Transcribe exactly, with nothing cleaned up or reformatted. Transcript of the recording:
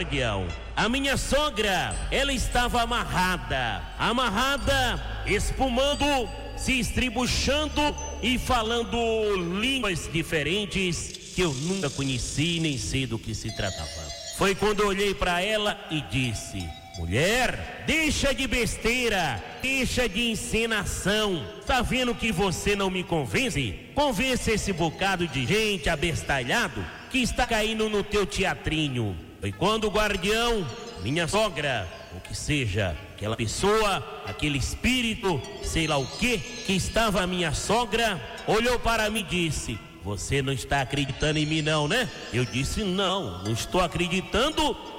guardião. A minha sogra, ela estava amarrada, amarrada, espumando, se estribuchando e falando línguas diferentes que eu nunca conheci nem sei do que se tratava. Foi quando eu olhei para ela e disse: mulher, deixa de besteira, deixa de encenação. Tá vendo que você não me convence? Convence esse bocado de gente abestalhado que está caindo no teu teatrinho. Foi quando o guardião, minha sogra, ou que seja, aquela pessoa, aquele espírito, sei lá o que, que estava a minha sogra, olhou para mim e disse: você não está acreditando em mim não, né? Eu disse: não, não estou acreditando.